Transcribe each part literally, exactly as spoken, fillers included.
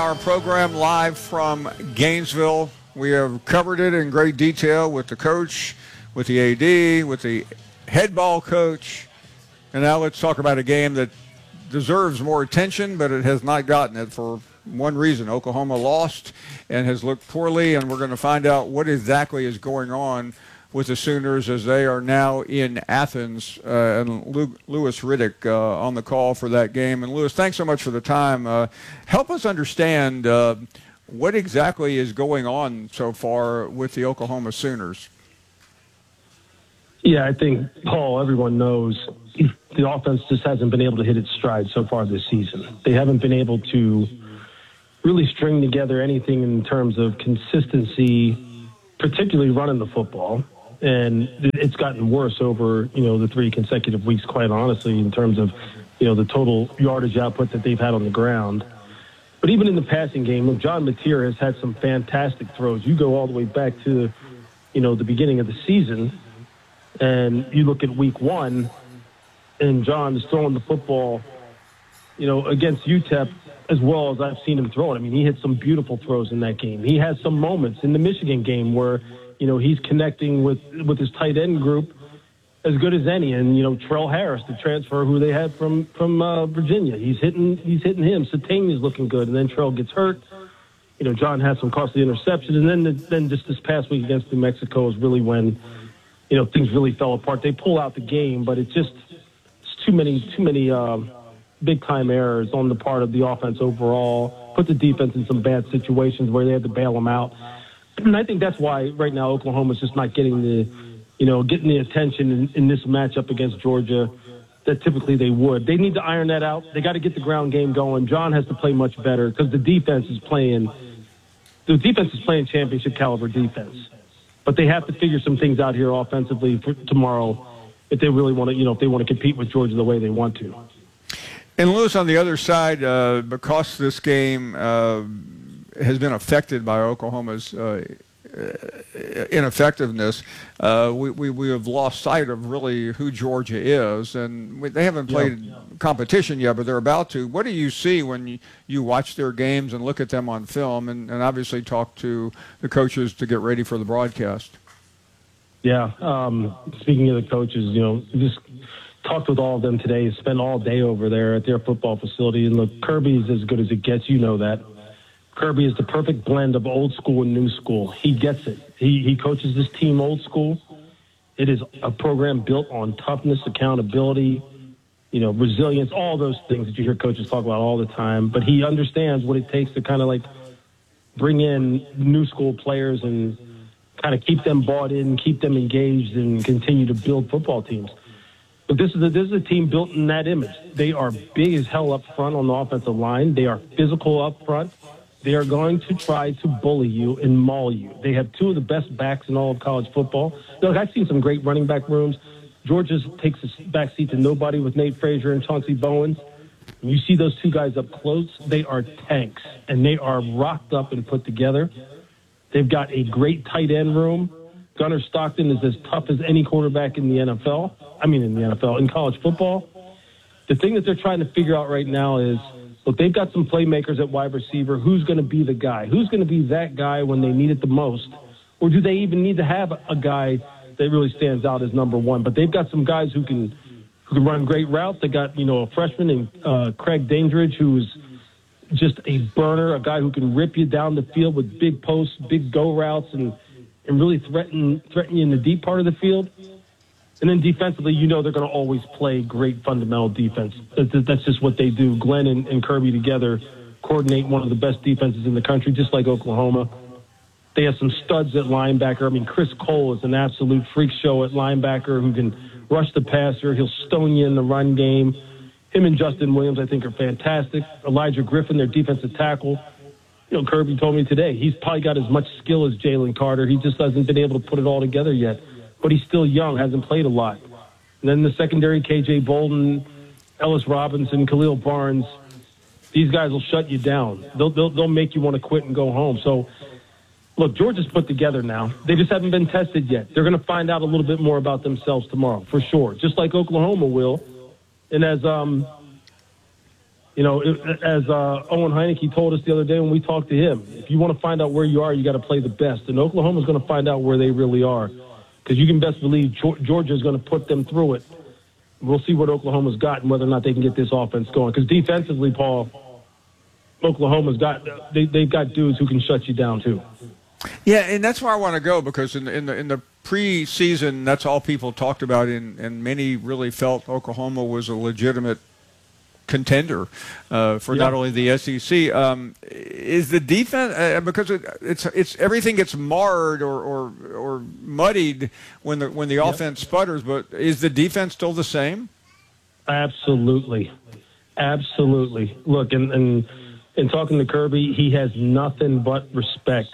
Our program live from Gainesville. We have covered it in great detail with the coach, with the A D, with the head ball coach. And now let's talk about a game that deserves more attention, but it has not gotten it for one reason. Oklahoma lost and has looked poorly, and we're going to find out what exactly is going on with the Sooners as they are now in Athens, uh, and Lu- Louis Riddick uh, on the call for that game. And Louis, thanks so much for the time. Uh, help us understand uh, what exactly is going on so far with the Oklahoma Sooners. Yeah, I think, Paul, everyone knows the offense just hasn't been able to hit its stride so far this season. They haven't been able to really string together anything in terms of consistency, particularly running the football. And it's gotten worse over, you know, the three consecutive weeks, quite honestly, in terms of, you know, the total yardage output that they've had on the ground. But even in the passing game, look, John Mateer has had some fantastic throws. You go all the way back to, you know, the beginning of the season, and you look at week one, and John is throwing the football, you know, against U T E P as well as I've seen him throw it. I mean, he hit some beautiful throws in that game. He has some moments in the Michigan game where, you know, he's connecting with, with his tight end group as good as any. And, you know, Trell Harris, the transfer who they had from, from uh, Virginia, he's hitting he's hitting him. Satania's looking good, and then Trell gets hurt. You know, John had some costly interceptions. And then, the, then just this past week against New Mexico is really when, you know, things really fell apart. They pull out the game, but it's just it's too many, too many uh, big-time errors on the part of the offense overall, put the defense in some bad situations where they had to bail them out. And I think that's why right now Oklahoma's just not getting the, you know, getting the attention in, in this matchup against Georgia that typically they would. They need to iron that out. They got to get the ground game going. John has to play much better because the defense is playing, the defense is playing championship caliber defense. But they have to figure some things out here offensively for tomorrow if they really want to, you know, if they want to compete with Georgia the way they want to. And Louis, on the other side, uh, because this game uh, has been affected by Oklahoma's uh, ineffectiveness, uh, we, we, we have lost sight of really who Georgia is. And we, they haven't played yeah. competition yet, but they're about to. What do you see when you, you watch their games and look at them on film and, and obviously talk to the coaches to get ready for the broadcast? Yeah. Um, speaking of the coaches, you know, just talked with all of them today, spent all day over there at their football facility. And look, Kirby is as good as it gets. You know that. Kirby is the perfect blend of old school and new school. He gets it. He he coaches this team old school. It is a program built on toughness, accountability, you know, resilience, all those things that you hear coaches talk about all the time. But he understands what it takes to kind of like bring in new school players and kind of keep them bought in, keep them engaged, and continue to build football teams. But this is a, this is a team built in that image. They are big as hell up front on the offensive line. They are physical up front. They are going to try to bully you and maul you. They have two of the best backs in all of college football. Look, I've seen some great running back rooms. Georgia takes a back seat to nobody with Nate Frazier and Chauncey Bowens. When you see those two guys up close, they are tanks, and they are rocked up and put together. They've got a great tight end room. Gunnar Stockton is as tough as any quarterback in the N F L. I mean, in the N F L, in college football. The thing that they're trying to figure out right now is, look, they've got some playmakers at wide receiver. Who's going to be the guy? Who's going to be that guy when they need it the most? Or do they even need to have a guy that really stands out as number one? But they've got some guys who can who can run great routes. They got, you know, a freshman named uh, Craig Dandridge, who's just a burner, a guy who can rip you down the field with big posts, big go routes, and, and really threaten threaten you in the deep part of the field. And then defensively, you know they're going to always play great fundamental defense. That's just what they do. Glenn and, and Kirby together coordinate one of the best defenses in the country, just like Oklahoma. They have some studs at linebacker. I mean, Chris Cole is an absolute freak show at linebacker who can rush the passer. He'll stone you in the run game. Him and Justin Williams, I think, are fantastic. Elijah Griffin, their defensive tackle. You know, Kirby told me today, he's probably got as much skill as Jalen Carter. He just hasn't been able to put it all together yet. But he's still young, hasn't played a lot. And then the secondary, K J Bolden, Ellis Robinson, Khalil Barnes, these guys will shut you down. They'll, they'll, they'll make you want to quit and go home. So, look, Georgia's put together now. They just haven't been tested yet. They're going to find out a little bit more about themselves tomorrow, for sure, just like Oklahoma will. And as, um, you You know, it, as uh, Owen Heineke told us the other day when we talked to him, if you want to find out where you are, you got to play the best. And Oklahoma's going to find out where they really are, because you can best believe Georgia is going to put them through it. We'll see what Oklahoma's got and whether or not they can get this offense going. Because defensively, Paul, Oklahoma's got they they've got dudes who can shut you down too. Yeah, and that's where I want to go, because in the in the in the preseason, that's all people talked about, and and many really felt Oklahoma was a legitimate contender uh, for yeah. not only the S E C. Um, is the defense uh, because it, it's it's everything gets marred or, or or muddied when the when the yep. offense sputters, but is the defense still the same? Absolutely, absolutely. Look, and and in talking to Kirby, he has nothing but respect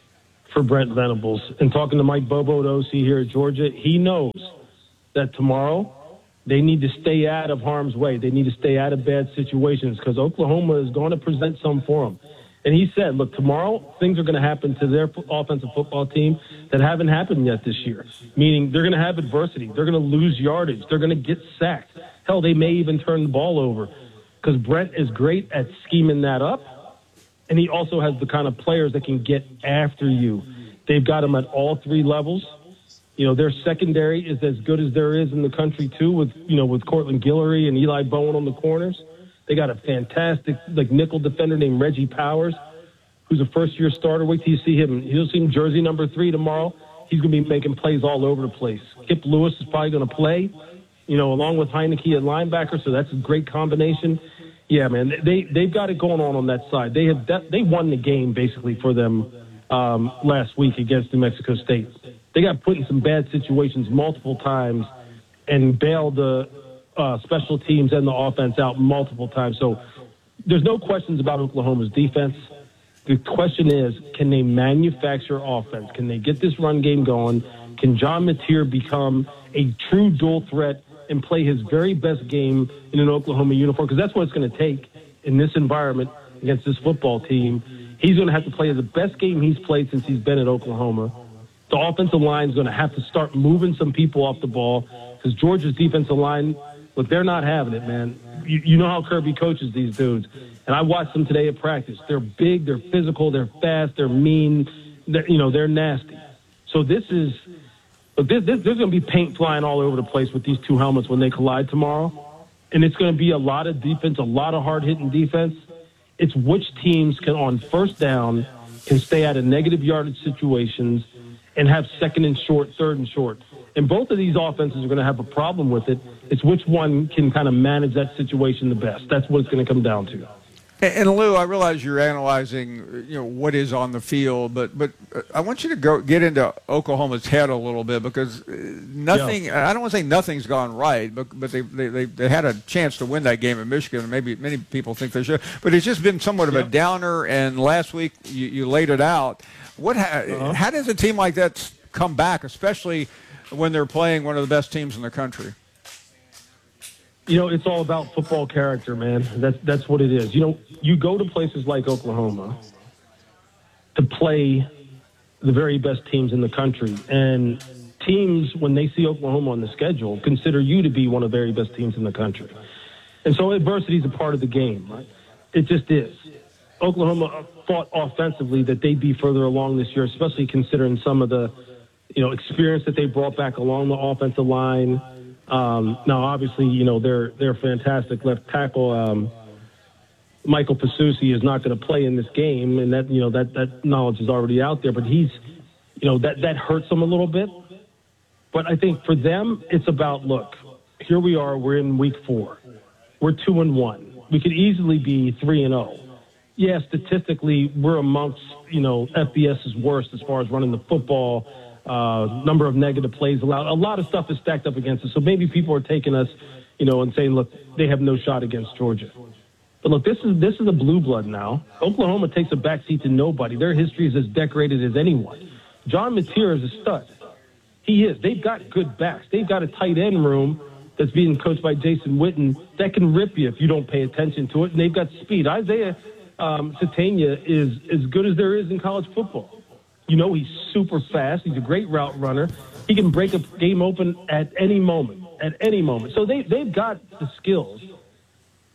for Brent Venables. And talking to Mike Bobo, O C here at Georgia, he knows that tomorrow they need to stay out of harm's way. They need to stay out of bad situations, because Oklahoma is going to present some for them. And he said, look, tomorrow things are going to happen to their offensive football team that haven't happened yet this year, meaning they're going to have adversity. They're going to lose yardage. They're going to get sacked. Hell, they may even turn the ball over, because Brent is great at scheming that up, and he also has the kind of players that can get after you. They've got them at all three levels. You know, their secondary is as good as there is in the country, too, with, you know, with Cortland Guillory and Eli Bowen on the corners. They got a fantastic, like, nickel defender named Reggie Powers, who's a first-year starter. Wait till you see him. You'll see him jersey number three tomorrow. He's going to be making plays all over the place. Kip Lewis is probably going to play, you know, along with Heineke at linebacker, so that's a great combination. Yeah, man, they, they've got it going on on that side. They have that, they won the game, basically, for them um, last week against New Mexico State. They got put in some bad situations multiple times and bailed the uh, special teams and the offense out multiple times. So there's no questions about Oklahoma's defense. The question is, can they manufacture offense? Can they get this run game going? Can John Mateer become a true dual threat and play his very best game in an Oklahoma uniform? Because that's what it's going to take in this environment against this football team. He's going to have to play the best game he's played since he's been at Oklahoma. The offensive line is going to have to start moving some people off the ball, because Georgia's defensive line, look, they're not having it, man. You, you know how Kirby coaches these dudes. And I watched them today at practice. They're big, they're physical, they're fast, they're mean, they're, you know, they're nasty. So this is look, this, this, there's going to be paint flying all over the place with these two helmets when they collide tomorrow. And it's going to be a lot of defense, a lot of hard-hitting defense. It's which teams can, on first down, can stay out of negative yardage situations and have second and short, third and short. And both of these offenses are going to have a problem with it. It's which one can kind of manage that situation the best. That's what it's going to come down to. And, and Lou, I realize you're analyzing, you know, what is on the field, but but I want you to go get into Oklahoma's head a little bit, because nothing. Yeah. I don't want to say nothing's gone right, but but they, they they they had a chance to win that game in Michigan, and maybe many people think they should. But it's just been somewhat of yeah. a downer. And last week you, you laid it out. What? Ha- uh-huh. How does a team like that come back, especially when they're playing one of the best teams in the country? You know, it's all about football character, man. That's that's what it is. You know, you go to places like Oklahoma to play the very best teams in the country, and teams, when they see Oklahoma on the schedule, consider you to be one of the very best teams in the country. And so adversity is a part of the game, right? It just is. Oklahoma thought offensively that they'd be further along this year, especially considering some of the, you know, experience that they brought back along the offensive line. Um, now, obviously, you know, they're they're fantastic left tackle. Um, Michael Pasusi is not going to play in this game, and that you know that that knowledge is already out there. But he's, you know, that that hurts them a little bit. But I think for them, it's about, look, here we are. We're in week four. We're two and one. We could easily be three and zero. Yeah, statistically, we're amongst, you know, FBS's worst as far as running the football. Uh, number of negative plays allowed. A lot of stuff is stacked up against us. So maybe people are taking us, you know, and saying, look, they have no shot against Georgia. But look, this is this is a blue blood now. Oklahoma takes a backseat to nobody. Their history is as decorated as anyone. John Mateer is a stud. He is. They've got good backs. They've got a tight end room that's being coached by Jason Witten that can rip you if you don't pay attention to it. And they've got speed. Isaiah um, Satania is as good as there is in college football. You know, he's super fast. He's a great route runner. He can break a game open at any moment, at any moment. So they, they've got the skills.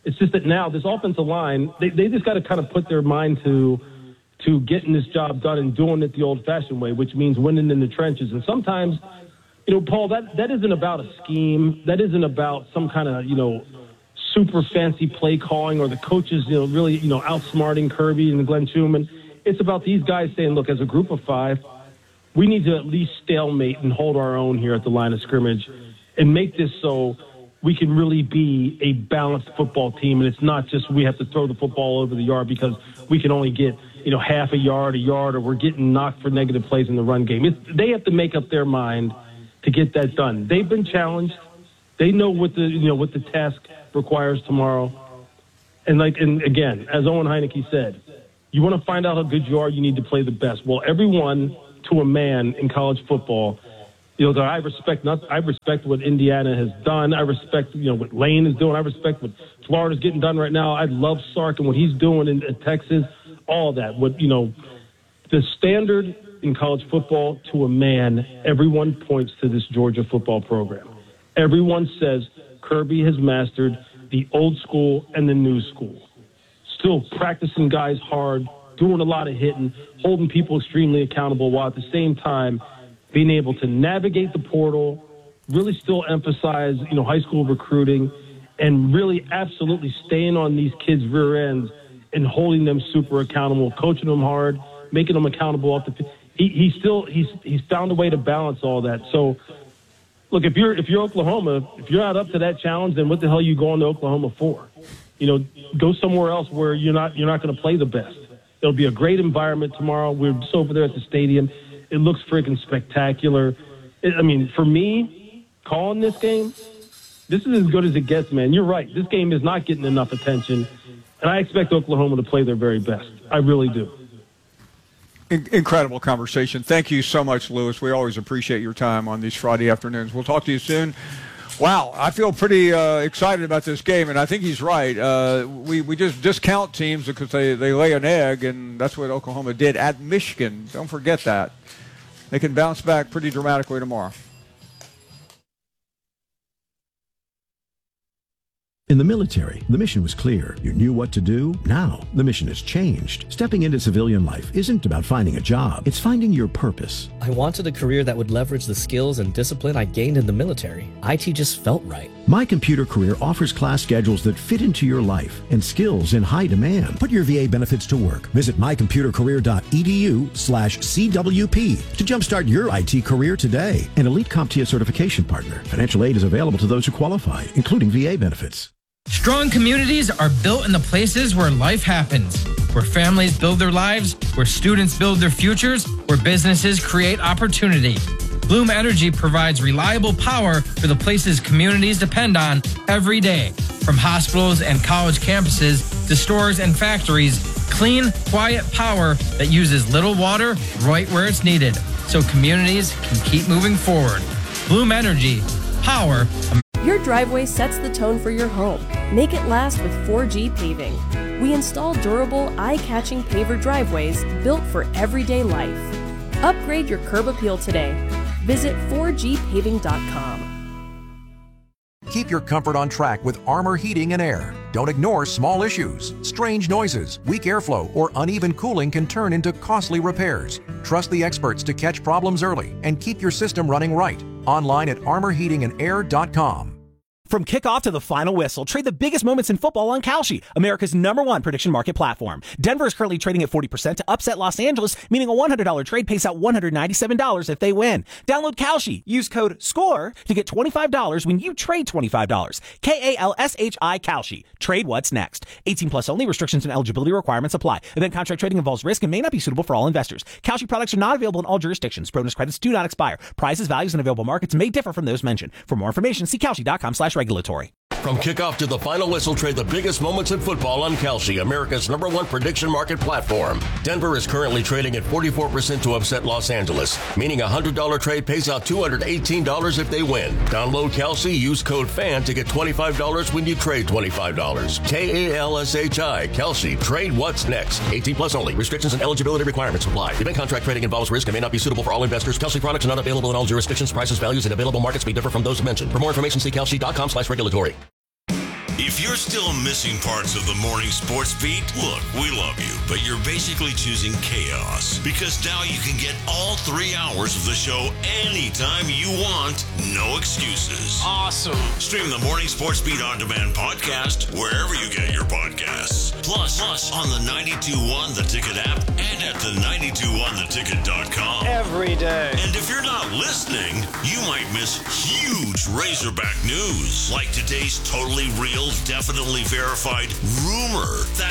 It's just that now this offensive line, they, they just got to kind of put their mind to to getting this job done and doing it the old-fashioned way, which means winning in the trenches. And sometimes, you know, Paul, that, that isn't about a scheme. That isn't about some kind of, you know, super fancy play calling or the coaches, you know, really, you know, outsmarting Kirby and Glenn Schumann. It's about these guys saying, look, as a group of five, we need to at least stalemate and hold our own here at the line of scrimmage and make this so we can really be a balanced football team. And it's not just we have to throw the football over the yard because we can only get, you know, half a yard, a yard, or we're getting knocked for negative plays in the run game. It's, they have to make up their mind to get that done. They've been challenged. They know what the, you know, what the task requires tomorrow. And like, and again, as Owen Heineke said, you want to find out how good you are, you need to play the best. Well, everyone to a man in college football, you know, I respect not, I respect what Indiana has done. I respect, you know, what Lane is doing. I respect what Florida's getting done right now. I love Sark and what he's doing in, in Texas. All that. What, you know, the standard in college football to a man, everyone points to this Georgia football program. Everyone says Kirby has mastered the old school and the new school. Still practicing guys hard, doing a lot of hitting, holding people extremely accountable while at the same time being able to navigate the portal, really still emphasize, you know, high school recruiting, and really absolutely staying on these kids' rear ends and holding them super accountable, coaching them hard, making them accountable off the field. He, he still he's he's found a way to balance all that. So, look, if you're if you're Oklahoma, if you're not up to that challenge, then what the hell are you going to Oklahoma for? You know, go somewhere else where you're not you're not going to play the best. It'll be a great environment tomorrow. We're just over there at the stadium. It looks freaking spectacular. It, I mean, for me, calling this game, this is as good as it gets, man. You're right. This game is not getting enough attention, and I expect Oklahoma to play their very best. I really do. Incredible conversation. Thank you so much, Lewis. We always appreciate your time on these Friday afternoons. We'll talk to you soon. Wow, I feel pretty uh, excited about this game, and I think he's right. Uh, we, we just discount teams because they, they lay an egg, and that's what Oklahoma did at Michigan. Don't forget that. They can bounce back pretty dramatically tomorrow. In the military, the mission was clear. You knew what to do. Now, the mission has changed. Stepping into civilian life isn't about finding a job. It's finding your purpose. I wanted a career that would leverage the skills and discipline I gained in the military. I T just felt right. My Computer Career offers class schedules that fit into your life and skills in high demand. Put your V A benefits to work. Visit my computer career dot e d u slash C W P to jumpstart your I T career today. An elite CompTIA certification partner. Financial aid is available to those who qualify, including V A benefits. Strong communities are built in the places where life happens, where families build their lives, where students build their futures, where businesses create opportunity. Bloom Energy provides reliable power for the places communities depend on every day. From hospitals and college campuses to stores and factories, clean, quiet power that uses little water right where it's needed, so communities can keep moving forward. Bloom Energy, power. Your driveway sets the tone for your home. Make it last with four G Paving. We install durable, eye-catching paver driveways built for everyday life. Upgrade your curb appeal today. Visit four G paving dot com. Keep your comfort on track with Armor Heating and Air. Don't ignore small issues. Strange noises, weak airflow, or uneven cooling can turn into costly repairs. Trust the experts to catch problems early and keep your system running right. Online at armor heating and air dot com. From kickoff to the final whistle, trade the biggest moments in football on Kalshi, America's number one prediction market platform. Denver is currently trading at forty percent to upset Los Angeles, meaning a one hundred dollars trade pays out one hundred ninety-seven dollars if they win. Download Kalshi. Use code SCORE to get twenty-five dollars when you trade twenty-five dollars. K A L S H I Kalshi. Trade what's next. eighteen plus only. Restrictions and eligibility requirements apply. Event contract trading involves risk and may not be suitable for all investors. Kalshi products are not available in all jurisdictions. Bonus credits do not expire. Prices, values, and available markets may differ from those mentioned. For more information, see Kalshi dot com slash regulatory. From kickoff to the final whistle, trade the biggest moments in football on Kalshi, America's number one prediction market platform. Denver is currently trading at forty-four percent to upset Los Angeles, meaning a one hundred dollars trade pays out two hundred eighteen dollars if they win. Download Kalshi, use code FAN to get twenty-five dollars when you trade twenty-five dollars. K A L S H I, Kalshi. Trade what's next. eighteen plus only. Restrictions and eligibility requirements apply. Event contract trading involves risk and may not be suitable for all investors. Kalshi products are not available in all jurisdictions. Prices, values, and available markets may differ from those mentioned. For more information, see Kalshi dot com slash regulatory. If you're still missing parts of the morning sports beat, look, we love you, but you're basically choosing chaos. Because now you can get all three hours of the show anytime you want, no excuses. Awesome. Stream the Morning Sports Beat On Demand podcast wherever you get your podcasts. Plus, plus on the ninety-two point one The Ticket app and at the ninety-two one the ticket dot com. Every day. And if you're not listening, you might miss huge Razorback news, like today's totally real, definitely verified rumor that